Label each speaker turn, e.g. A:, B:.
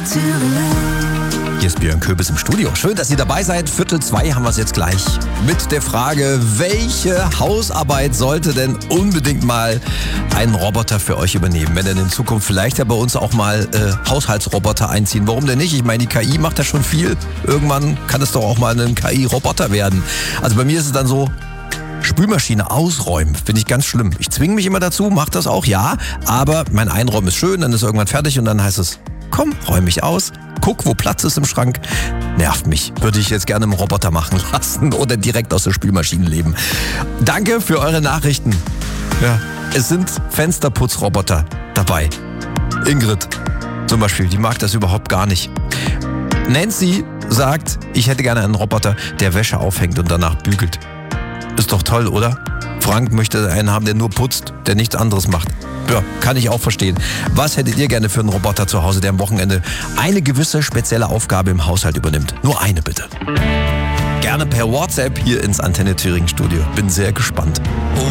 A: Hier ist Björn Köbis im Studio. Schön, dass ihr dabei seid. 1:45 haben wir es jetzt gleich. Mit der Frage, welche Hausarbeit sollte denn unbedingt mal ein Roboter für euch übernehmen? Wenn denn in Zukunft vielleicht ja bei uns auch mal Haushaltsroboter einziehen. Warum denn nicht? Ich meine, die KI macht ja schon viel. Irgendwann kann es doch auch mal ein KI-Roboter werden. Also bei mir ist es dann so, Spülmaschine ausräumen, finde ich ganz schlimm. Ich zwinge mich immer dazu, mache das auch, ja. Aber mein Einräumen ist schön, dann ist irgendwann fertig und dann heißt es, komm, räum mich aus. Guck, wo Platz ist im Schrank. Nervt mich. Würde ich jetzt gerne einen Roboter machen lassen oder direkt aus der Spülmaschine leben. Danke für eure Nachrichten. Ja, es sind Fensterputzroboter dabei. Ingrid zum Beispiel, die mag das überhaupt gar nicht. Nancy sagt, ich hätte gerne einen Roboter, der Wäsche aufhängt und danach bügelt. Ist doch toll, oder? Frank möchte einen haben, der nur putzt, der nichts anderes macht. Ja, kann ich auch verstehen. Was hättet ihr gerne für einen Roboter zu Hause, der am Wochenende eine gewisse spezielle Aufgabe im Haushalt übernimmt? Nur eine bitte. Gerne per WhatsApp hier ins Antenne Thüringen Studio. Bin sehr gespannt.